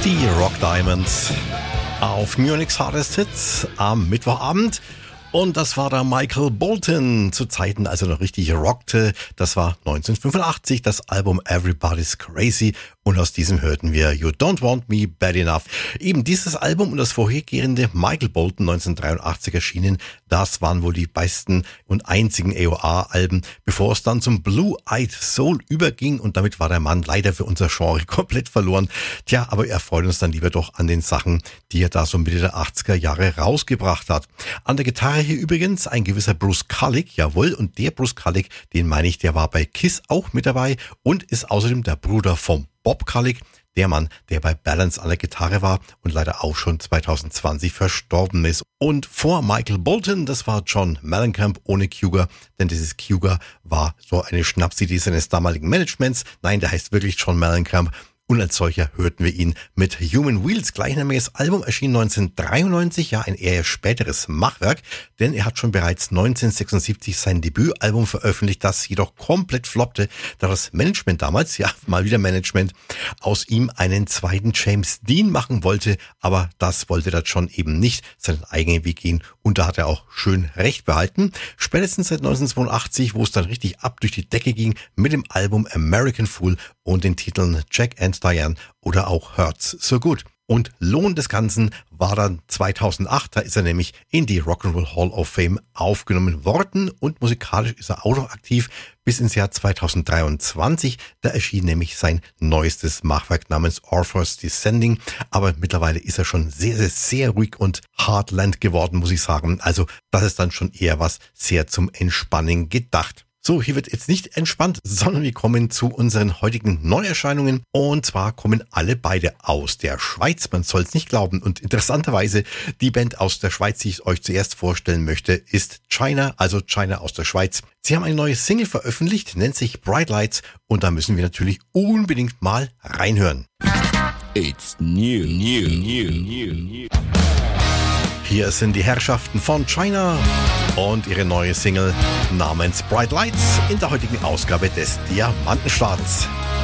Die Rock Diamonds auf Munich's Hardest Hits am Mittwochabend. Und das war da Michael Bolton zu Zeiten, als er noch richtig rockte. Das war 1985, das Album Everybody's Crazy. Und aus diesem hörten wir You Don't Want Me Bad Enough. Eben dieses Album und das vorhergehende Michael Bolton 1983 erschienen, das waren wohl die besten und einzigen AOR-Alben, bevor es dann zum Blue-Eyed Soul überging. Und damit war der Mann leider für unser Genre komplett verloren. Tja, aber wir erfreuen uns dann lieber doch an den Sachen, die er da so Mitte der 80er Jahre rausgebracht hat. An der Gitarre hier übrigens ein gewisser Bruce Kulick, jawohl, und der Bruce Kulick, den meine ich, der war bei KISS auch mit dabei und ist außerdem der Bruder vom Bob Kulick, der Mann, der bei Balance an der Gitarre war und leider auch schon 2020 verstorben ist. Und vor Michael Bolton, das war John Mellencamp ohne Cougar, denn dieses Cougar war so eine Schnapsidee seines damaligen Managements. Nein, der heißt wirklich John Mellencamp. Und als solcher hörten wir ihn mit Human Wheels. Gleichnamiges Album erschien 1993, ja ein eher späteres Machwerk, denn er hat schon bereits 1976 sein Debütalbum veröffentlicht, das jedoch komplett floppte, da das Management damals, ja mal wieder Management, aus ihm einen zweiten James Dean machen wollte, aber das wollte der John eben nicht, seinen eigenen Weg gehen und da hat er auch schön recht behalten. Spätestens seit 1982, wo es dann richtig ab durch die Decke ging mit dem Album American Fool und den Titeln Jack and Diane oder auch Hurts So Good. Und Lohn des Ganzen war dann 2008, da ist er nämlich in die Rock'n'Roll Hall of Fame aufgenommen worden und musikalisch ist er auch noch aktiv bis ins Jahr 2023. Da erschien nämlich sein neuestes Machwerk namens Orpheus Descending, aber mittlerweile ist er schon sehr, sehr, sehr ruhig und Heartland geworden, muss ich sagen. Also das ist dann schon eher was sehr zum Entspannen gedacht. So, hier wird jetzt nicht entspannt, sondern wir kommen zu unseren heutigen Neuerscheinungen. Und zwar kommen alle beide aus der Schweiz. Man soll es nicht glauben. Und interessanterweise, die Band aus der Schweiz, die ich euch zuerst vorstellen möchte, ist China, also China aus der Schweiz. Sie haben eine neue Single veröffentlicht, nennt sich Bright Lights. Und da müssen wir natürlich unbedingt mal reinhören. It's new. Hier sind die Herrschaften von China und ihre neue Single namens Bright Lights in der heutigen Ausgabe des Diamantenstarts.